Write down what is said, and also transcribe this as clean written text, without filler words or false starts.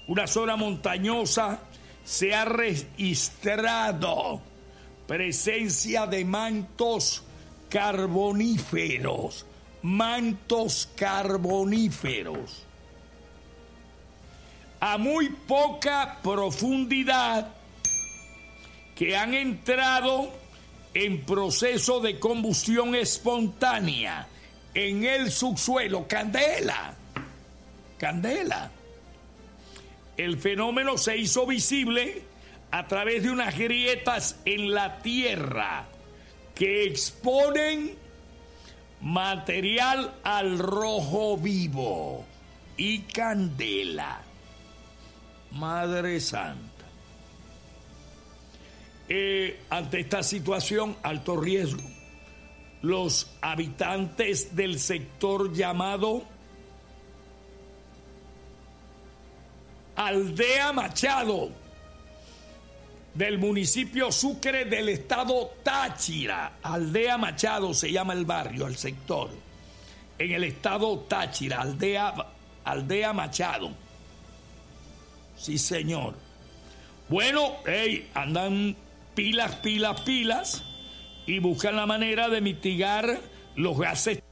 una zona montañosa, se ha registrado presencia de mantos carboníferos. Mantos carboníferos a muy poca profundidad que han entrado en proceso de combustión espontánea en el subsuelo. Candela. El fenómeno se hizo visible a través de unas grietas en la tierra que exponen material al rojo vivo y candela. Madre Santa. Ante esta situación, alto riesgo, los habitantes del sector llamado Aldea Machado, del municipio Sucre del estado Táchira. Aldea Machado se llama el barrio, el sector, en el estado Táchira, Aldea Machado. Sí, señor. Bueno, andan pilas y buscan la manera de mitigar los gases